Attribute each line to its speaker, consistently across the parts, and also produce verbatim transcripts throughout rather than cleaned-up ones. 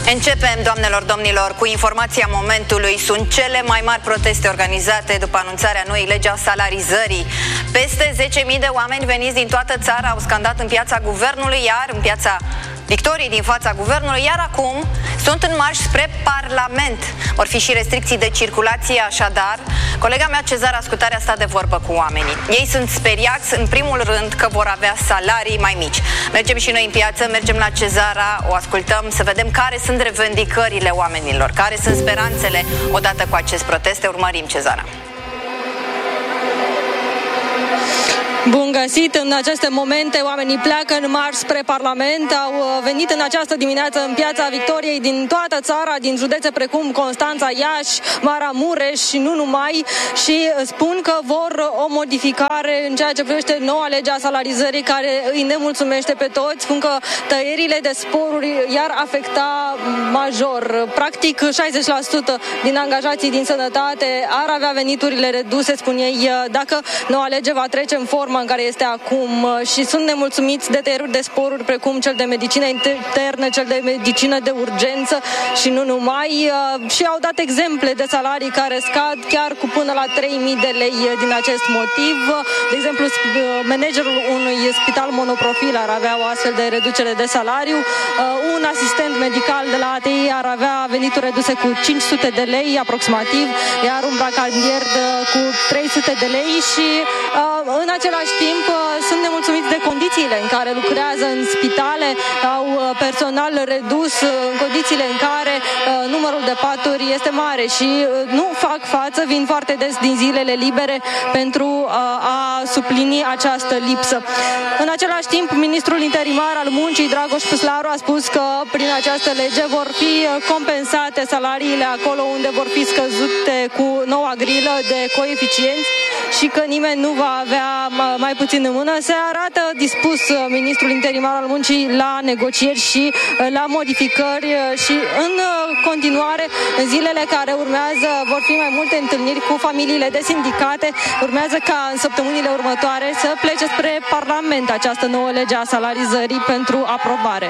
Speaker 1: Începem, doamnelor, domnilor, cu informația momentului. Sunt cele mai mari proteste organizate după anunțarea noii legi a salarizării. Peste zece mii de oameni veniți din toată țara au scandat în piața Guvernului, iar în piața Victoriei din fața Guvernului, iar acum sunt în marș spre Parlament. Vor fi și restricții de circulație, așadar. Colega mea, Cezara Scutare, a stat de vorbă cu oamenii. Ei sunt speriați, în primul rând, că vor avea salarii mai mici. Mergem și noi în piață, mergem la Cezara, o ascultăm, să vedem care sunt revendicările oamenilor, care sunt speranțele odată cu acest proteste. Urmărim, Cezara.
Speaker 2: Bun găsit! În aceste momente oamenii pleacă în marș spre Parlament. Au venit în această dimineață în piața Victoriei din toată țara, din județe precum Constanța, Iași, Maramureș și nu numai, și spun că vor o modificare în ceea ce privește noua lege a salarizării, care îi nemulțumește pe toți. Spun că tăierile de sporuri i-ar afecta major. Practic șaizeci la sută din angajații din sănătate ar avea veniturile reduse, spun ei, dacă noua lege va trece în formă în care este acum, și sunt nemulțumiți de tăieruri de sporuri precum cel de medicină internă, cel de medicină de urgență și nu numai, și au dat exemple de salarii care scad chiar cu până la trei mii de lei din acest motiv. De exemplu, managerul unui spital monoprofil ar avea o astfel de reducere de salariu, un asistent medical de la A T I ar avea venituri reduse cu cinci sute de lei aproximativ, iar un bracandier cu trei sute de lei, și în același timp sunt nemulțumiți de condițiile în care lucrează în spitale, au personal redus în condițiile în care numărul de paturi este mare și nu fac față, vin foarte des din zilele libere pentru a suplini această lipsă. În același timp, ministrul interimar al muncii, Dragoș Păslaru, a spus că prin această lege vor fi compensate salariile acolo unde vor fi scăzute cu noua grilă de coeficienți și că nimeni nu va avea mai puțin în mână. Se arată dispus ministrul interimar al muncii la negocieri și la modificări, și în continuare, în zilele care urmează, vor fi mai multe întâlniri cu familiile de sindicate. Urmează ca în săptămânile următoare să plece spre Parlament această nouă lege a salarizării pentru aprobare.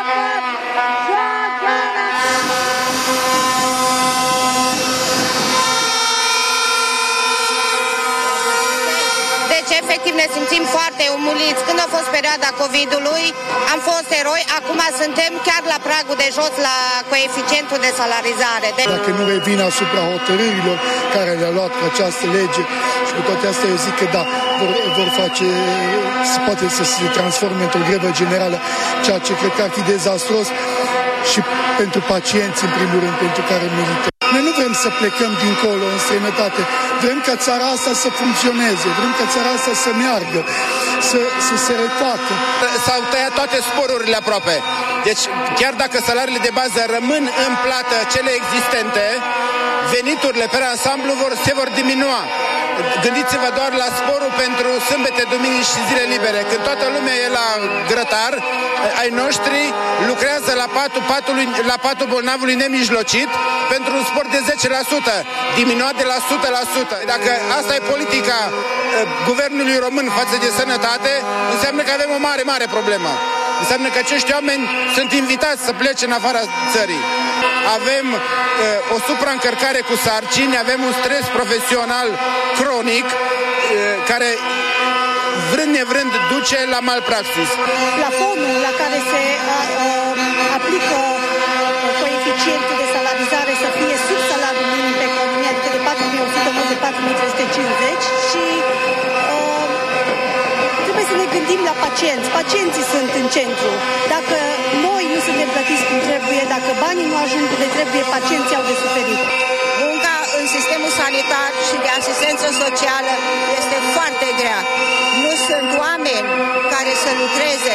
Speaker 3: Efectiv ne simțim foarte umiliți. Când a fost perioada COVID-ului, am fost eroi, acum suntem chiar la pragul de jos la coeficientul de salarizare. De...
Speaker 4: Dacă nu revin asupra hotărârilor care le-a luat cu această lege, și cu toate astea eu zic că da, vor, vor face, se poate să se transforme într-o grevă generală, ceea ce cred că ar fi dezastruos și pentru pacienți, în primul rând, pentru care merită. Noi nu vrem să plecăm dincolo în străinătate, vrem ca țara asta să funcționeze, vrem ca țara asta să meargă, să, să se refacă.
Speaker 5: S-au tăiat toate sporurile aproape. Deci chiar dacă salariile de bază rămân în plată cele existente, veniturile pe ansamblu vor, se vor diminua. Gândiți-vă doar la sporul pentru sâmbete, duminici și zile libere. Când toată lumea e la grătar, ai noștri lucrează la patul, patului, la patul bolnavului nemijlocit pentru un spor de zece la sută, diminuat de la o sută la sută. Dacă asta e politica uh, guvernului român față de sănătate, înseamnă că avem o mare, mare problemă. Înseamnă că acești oameni sunt invitați să plece în afara țării. Avem uh, o supraîncărcare cu sarcini, avem un stres profesional cronic uh, care, vrând nevrând, duce la malpraxis.
Speaker 6: Plafonul la care se a, a, aplică coeficientul de salarizare să fie sub salariul minim pe economie, adică de patru mii o sută de patru mii trei sute cincizeci, și uh, trebuie să ne gândim la pacienți. Pacienții sunt în centru. Dacă noi nu suntem plătiți cum trebuie, dacă banii nu ajung unde trebuie, pacienții au de suferit.
Speaker 3: Munca în sistemul sanitar și de asistență socială este foarte grea. Nu sunt oameni care să lucreze.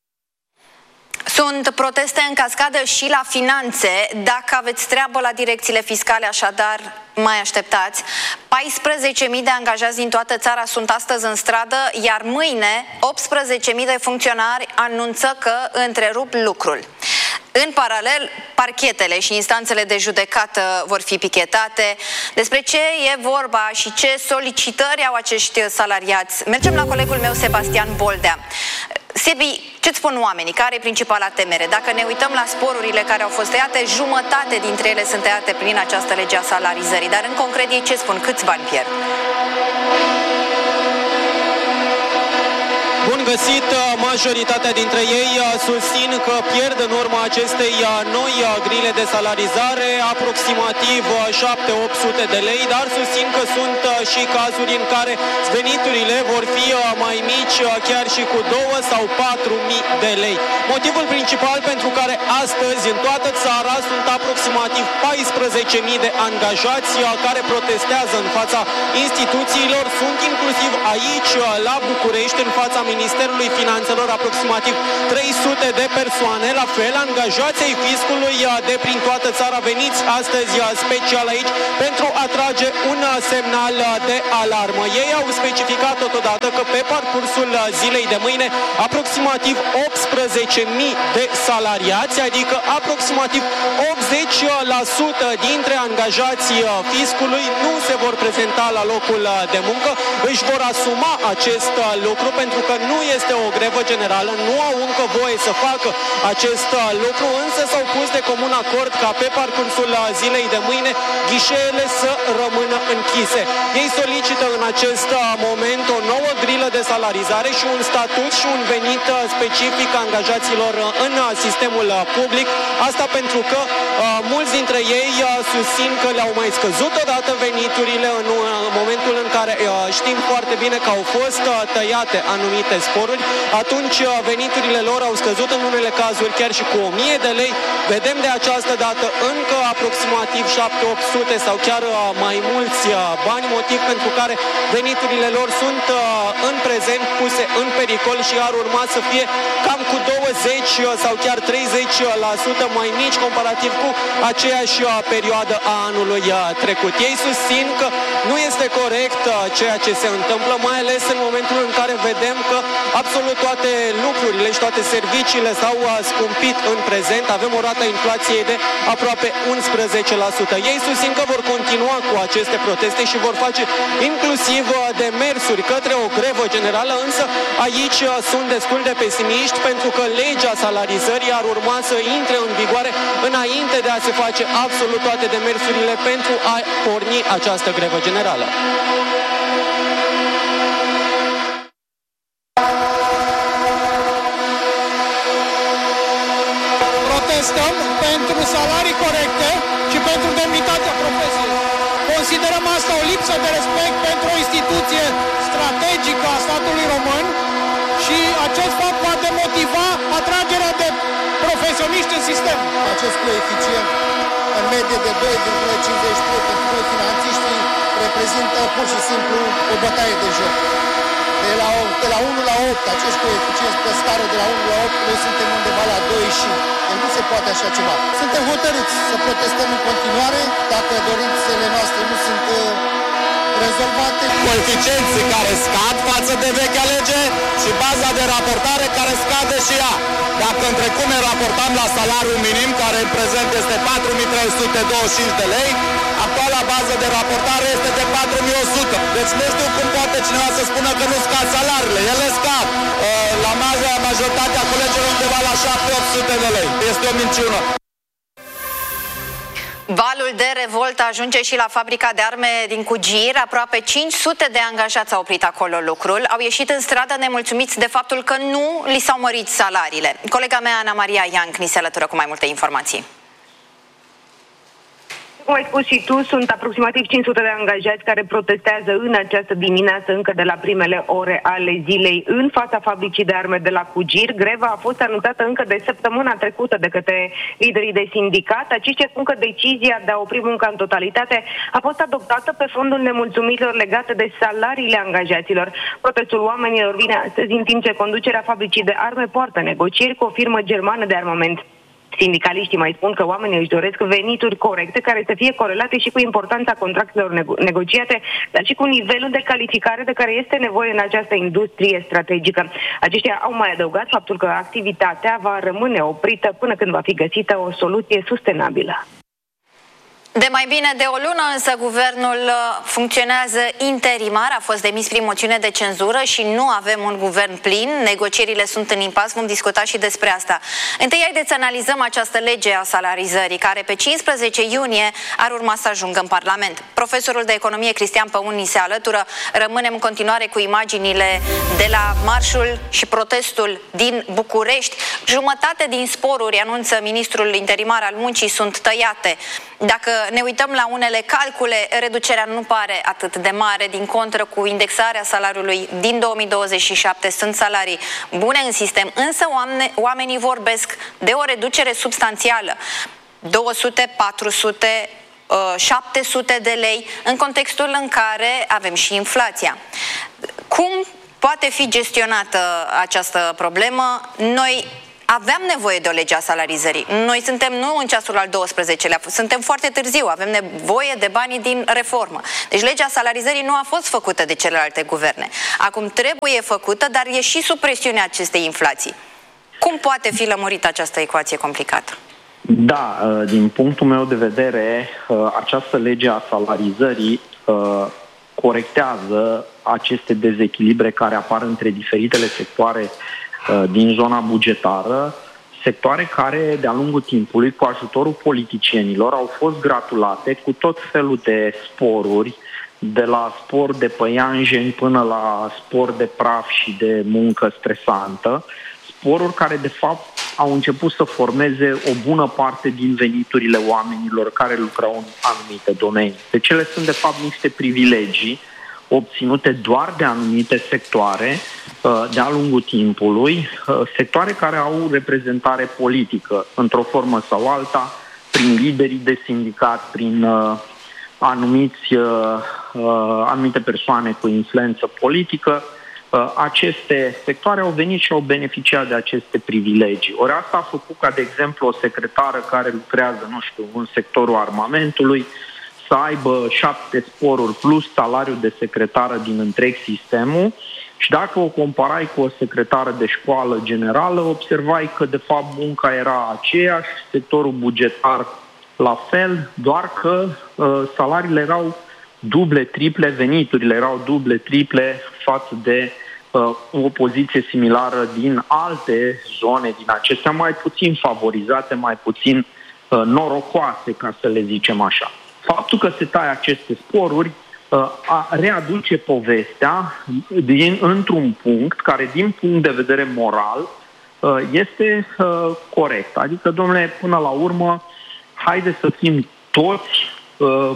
Speaker 1: Sunt proteste în cascadă și la finanțe. Dacă aveți treabă la direcțiile fiscale, așadar, mai așteptați. paisprezece mii de angajați din toată țara sunt astăzi în stradă, iar mâine optsprezece mii de funcționari anunță că întrerup lucrul. În paralel, parchetele și instanțele de judecată vor fi pichetate. Despre ce e vorba și ce solicitări au acești salariați? Mergem la colegul meu, Sebastian Boldea. Sebi, Ce-ți spun oamenii? Care e principala temere? Dacă ne uităm la sporurile care au fost tăiate, jumătate dintre ele sunt tăiate prin această lege a salarizării. Dar în concret ei ce spun? Câți bani pierd?
Speaker 7: Bun găsit! Majoritatea dintre ei susțin că pierd în urma acestei noi grile de salarizare aproximativ șapte opt sute de lei, dar susțin că sunt și cazuri în care veniturile vor fi mai mici, chiar și cu două sau patru mii de lei. Motivul principal pentru care astăzi în toată țara sunt aproximativ paisprezece mii de angajați care protestează în fața instituțiilor, sunt inclusiv aici la București, în fața Ministerului Finanțelor, aproximativ trei sute de persoane, la fel angajații fiscului de prin toată țara veniți astăzi special aici pentru a trage un semnal de alarmă. Ei au specificat totodată că pe parcursul zilei de mâine aproximativ optsprezece mii de salariați, adică aproximativ optzeci la sută dintre angajații fiscului nu se vor prezenta la locul de muncă, își vor asuma acest lucru pentru că nu este o grevă generală, nu au încă voie să facă acest lucru, însă s-au pus de comun acord ca pe parcursul zilei de mâine ghișeele să rămână închise. Ei solicită în acest moment o nouă grilă de salarizare și un statut și un venit specific angajaților în sistemul public. Asta pentru că uh, mulți dintre ei uh, susțin că le-au mai scăzut odată veniturile în, uh, momentul în care uh, știm foarte bine că au fost uh, tăiate anumite sporuri. Atunci uh, veniturile lor au scăzut în unele cazuri chiar și cu o mie de lei. Vedem de această dată încă aproximativ șapte opt sute sau chiar uh, mai mulți uh, bani, motiv pentru care veniturile lor sunt uh, în prezent puse în pericol și ar urma să fie cam cu douăzeci sau chiar treizeci la sută mai mici comparativ cu aceeași perioadă a anului trecut. Ei susțin că nu este corect ceea ce se întâmplă, mai ales în momentul în care vedem că absolut toate lucrurile și toate serviciile s-au scumpit în prezent. Avem o rată a inflației de aproape unsprezece la sută. Ei susțin că vor continua cu aceste proteste și vor face inclusiv demersuri către o grevă generală, însă aici sunt destul de pesimiști pentru că legea salarizării ar urma să intre în vigoare înainte de a se face absolut toate demersurile pentru a porni această grevă generală.
Speaker 8: Protestăm pentru salarii corecte și pentru demnitatea profesiei. Considerăm asta o lipsă de respect pentru o instituție strategică a statului român și acest fapt va demotiva atragerea de profesioniști în sistem.
Speaker 5: Acest coeficient în medie de doi virgulă cincizeci și trei pentru noi finanțiștii reprezintă pur și simplu o bătaie de joc. De la, de la unu la opt, acest coeficient pe scară de la unu la opt, noi suntem undeva la doi și deci nu se poate așa ceva. Suntem hotărâți să protestăm în continuare dacă dorințele noastre nu sunt rezolvate.
Speaker 9: Coeficienții care scad față de vechea lege și baza de raportare care scade și ea. Dacă în trecut ne raportam la salariul minim, care în prezent este patru mii trei sute douăzeci și cinci de lei, actuala bază de raportare este de patru mii o sută. Deci nu știu cum poate cineva să spună că nu scad salariile. Ele scad. La majoritatea colegilor undeva la șapte opt sute de lei. Este o minciună.
Speaker 1: Valul de revoltă ajunge și la fabrica de arme din Cugir. Aproape cinci sute de angajați au oprit acolo lucrul. Au ieșit în stradă nemulțumiți de faptul că nu li s-au mărit salariile. Colega mea, Ana Maria Ianc, ni se alătură cu mai multe informații.
Speaker 10: Cum ai spus și tu, sunt aproximativ cinci sute de angajați care protestează în această dimineață, încă de la primele ore ale zilei, în fața fabricii de arme de la Cugir. Greva a fost anunțată încă de săptămâna trecută de către liderii de sindicat. Aceștia spun că decizia de a opri munca în totalitate a fost adoptată pe fondul nemulțumirilor legate de salariile angajaților. Protestul oamenilor vine astăzi în timp ce conducerea fabricii de arme poartă negocieri cu o firmă germană de armament. Sindicaliștii mai spun că oamenii își doresc venituri corecte care să fie corelate și cu importanța contractelor nego- negociate, dar și cu nivelul de calificare de care este nevoie în această industrie strategică. Aceștia au mai adăugat faptul că activitatea va rămâne oprită până când va fi găsită o soluție sustenabilă.
Speaker 1: De mai bine de o lună însă guvernul funcționează interimar, a fost demis prin moțiune de cenzură și nu avem un guvern plin, negocierile sunt în impas, vom discuta și despre asta. Întâi haideți să analizăm această lege a salarizării, care pe cincisprezece iunie ar urma să ajungă în Parlament. Profesorul de economie Cristian Păun ni se alătură, rămânem în continuare cu imaginile de la marșul și protestul din București. Jumătate din sporuri, anunță ministrul interimar al muncii, sunt tăiate. Dacă ne uităm la unele calcule, reducerea nu pare atât de mare, din contră cu indexarea salariului din două mii douăzeci și șapte sunt salarii bune în sistem, însă oamenii vorbesc de o reducere substanțială, două sute, patru sute, șapte sute de lei, în contextul în care avem și inflația. Cum poate fi gestionată această problemă? Noi aveam nevoie de o lege a salarizării. Noi suntem nu în ceasul al douăsprezecelea, suntem foarte târziu, avem nevoie de banii din reformă. Deci legea salarizării nu a fost făcută de celelalte guverne. Acum trebuie făcută, dar e și sub presiunea acestei inflații. Cum poate fi lămurită această ecuație complicată?
Speaker 11: Da, din punctul meu de vedere, această lege a salarizării corectează aceste dezechilibre care apar între diferitele sectoare din zona bugetară, sectoare care de-a lungul timpului, cu ajutorul politicienilor, au fost gratulate cu tot felul de sporuri, de la spor de păianjeni până la spor de praf și de muncă stresantă, sporuri care de fapt au început să formeze o bună parte din veniturile oamenilor care lucrau în anumite domenii. Deci ele sunt de fapt niște privilegii obținute doar de anumite sectoare de-a lungul timpului, sectoare care au reprezentare politică într-o formă sau alta, prin liderii de sindicat, prin anumiți, anumite persoane cu influență politică. Aceste sectoare au venit și au beneficiat de aceste privilegii. Ori asta a făcut ca, de exemplu, o secretară care lucrează, nu știu, în sectorul armamentului, să aibă șapte sporuri plus salariul de secretară din întreg sistemul și dacă o comparai cu o secretară de școală generală, observai că de fapt munca era aceeași, sectorul bugetar la fel, doar că uh, salariile erau duble, triple, veniturile erau duble, triple față de uh, o poziție similară din alte zone, din acestea mai puțin favorizate, mai puțin uh, norocoase, ca să le zicem așa. Faptul că se taie aceste sporuri uh, a, readuce povestea din, într-un punct care, din punct de vedere moral, uh, este uh, corect. Adică, domnule, până la urmă, haide să fim toți uh,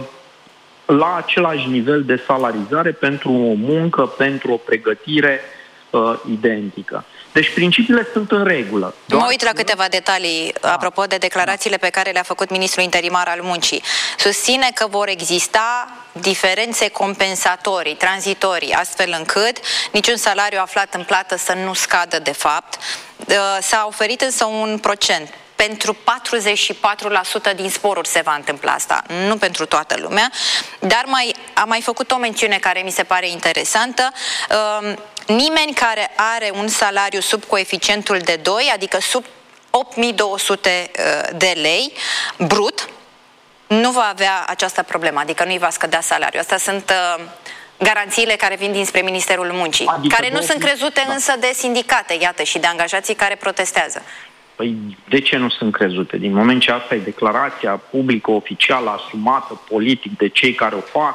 Speaker 11: la același nivel de salarizare pentru o muncă, pentru o pregătire uh, identică. Deci principiile sunt în regulă.
Speaker 1: Mă uit la câteva detalii apropo de declarațiile pe care le-a făcut ministrul interimar al muncii. Susține că vor exista diferențe compensatorii, tranzitorii, astfel încât niciun salariu aflat în plată să nu scadă de fapt. S-a oferit însă un procent. Pentru patruzeci și patru la sută din sporuri se va întâmpla asta, nu pentru toată lumea, dar mai, a mai făcut o mențiune care mi se pare interesantă. Uh, nimeni care are un salariu sub coeficientul de doi, adică sub opt mii două sute de lei brut, nu va avea această problemă, adică nu îi va scădea salariul. Asta sunt uh, garanțiile care vin dinspre Ministerul Muncii, adică care nu sunt crezute da. însă de sindicate, iată, și de angajații care protestează.
Speaker 11: Păi de ce nu sunt crezute? Din moment ce asta e declarația publică, oficială, asumată, politic de cei care o fac,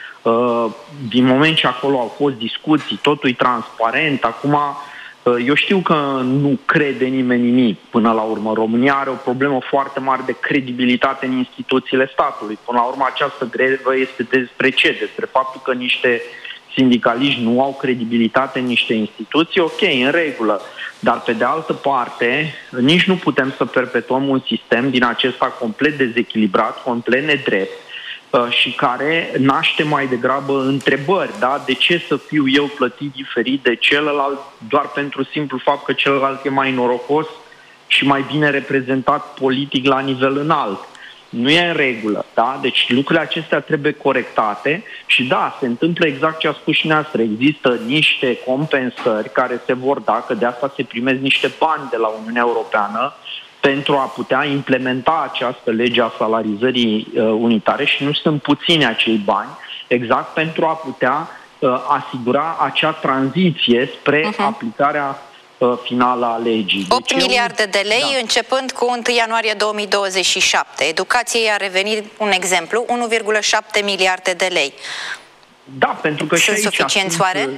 Speaker 11: din moment ce acolo au fost discuții, totul e transparent, acum eu știu că nu crede nimeni nimic până la urmă. România are o problemă foarte mare de credibilitate în instituțiile statului. Până la urmă această grevă este despre ce? Despre faptul că niște sindicaliști nu au credibilitate în niște instituții? Ok, în regulă. Dar pe de altă parte, nici nu putem să perpetuăm un sistem din acesta complet dezechilibrat, complet nedrept și care naște mai degrabă întrebări, da? De ce să fiu eu plătit diferit de celălalt doar pentru simplu fapt că celălalt e mai norocos și mai bine reprezentat politic la nivel înalt? Nu e în regulă, da? Deci lucrurile acestea trebuie corectate și da, se întâmplă exact ce a spus și noastră. Există niște compensări care se vor da, că de asta se primesc niște bani de la Uniunea Europeană pentru a putea implementa această lege a salarizării uh, unitare și nu sunt puțini acei bani, exact pentru a putea uh, asigura acea tranziție spre uh-huh. aplicarea uh, finală a legii.
Speaker 1: opt
Speaker 11: deci
Speaker 1: miliarde de lei,
Speaker 11: da.
Speaker 1: începând cu întâi ianuarie două mii douăzeci și șapte. Educației a revenit, un exemplu, unu virgulă șapte miliarde de lei.
Speaker 11: Da, pentru că
Speaker 1: sunt
Speaker 11: și aici
Speaker 1: suficienți
Speaker 11: sunt,
Speaker 1: oare?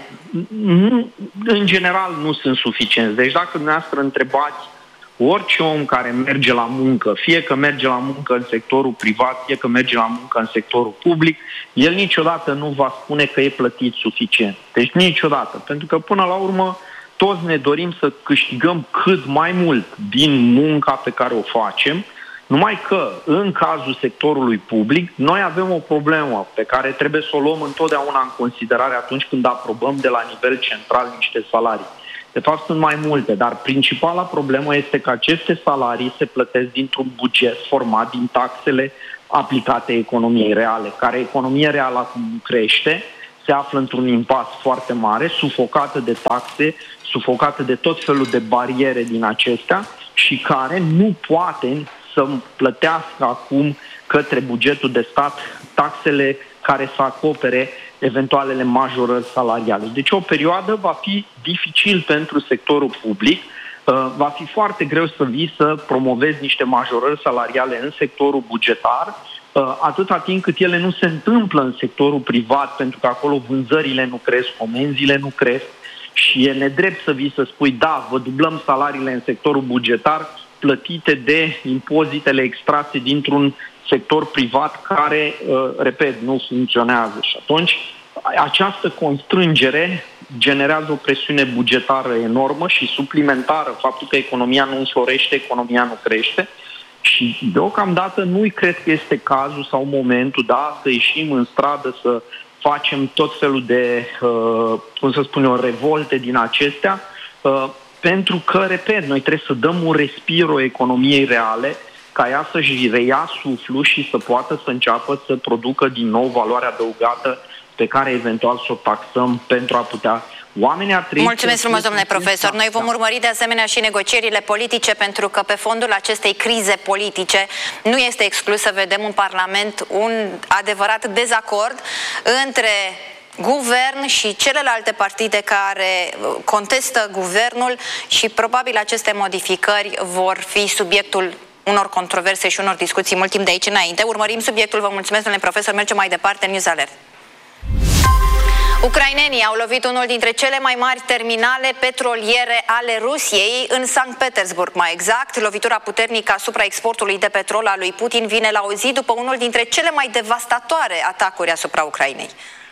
Speaker 11: În general nu sunt suficienți. Deci dacă dumneavoastră întrebați orice om care merge la muncă, fie că merge la muncă în sectorul privat, fie că merge la muncă în sectorul public, el niciodată nu va spune că e plătit suficient. Deci niciodată. Pentru că până la urmă toți ne dorim să câștigăm cât mai mult din munca pe care o facem, numai că în cazul sectorului public noi avem o problemă pe care trebuie să o luăm întotdeauna în considerare atunci când aprobăm de la nivel central niște salarii. De fapt sunt mai multe, dar principala problemă este că aceste salarii se plătesc dintr-un buget format din taxele aplicate economiei reale, care economia reală acum crește, se află într-un impas foarte mare, sufocată de taxe, sufocată de tot felul de bariere din acestea și care nu poate să plătească acum către bugetul de stat taxele care să acopere eventualele majorări salariale. Deci o perioadă va fi dificil pentru sectorul public, va fi foarte greu să vii să promovezi niște majorări salariale în sectorul bugetar, atâta timp cât ele nu se întâmplă în sectorul privat, pentru că acolo vânzările nu cresc, comenzile nu cresc și e nedrept să vii să spui, da, vă dublăm salariile în sectorul bugetar, plătite de impozitele extrase dintr-un sector privat care, repet, nu funcționează. Și atunci această constrângere generează o presiune bugetară enormă și suplimentară. Faptul că economia nu înflorește, economia nu crește și deocamdată nu-i cred că este cazul sau momentul, da, să ieșim în stradă, să facem tot felul de, uh, cum să spun eu, revolte din acestea, uh, pentru că, repet, noi trebuie să dăm un respiro economiei reale ca ea să-și reia suflu și să poată să înceapă să producă din nou valoarea adăugată pe care eventual să o taxăm pentru a putea... Oamenii ar trebui...
Speaker 1: Mulțumesc frumos, domnule profesor. Noi vom urmări de asemenea și negocierile politice, pentru că pe fondul acestei crize politice nu este exclus să vedem în Parlament un adevărat dezacord între guvern și celelalte partide care contestă guvernul și probabil aceste modificări vor fi subiectul unor controverse și unor discuții mult timp de aici înainte. Urmărim subiectul. Vă mulțumesc, domnule profesor. Mergem mai departe. News Alert. Ucrainenii au lovit unul dintre cele mai mari terminale petroliere ale Rusiei în Sankt Petersburg. Mai exact, lovitura puternică asupra exportului de petrol al lui Putin vine la o zi după unul dintre cele mai devastatoare atacuri asupra Ucrainei.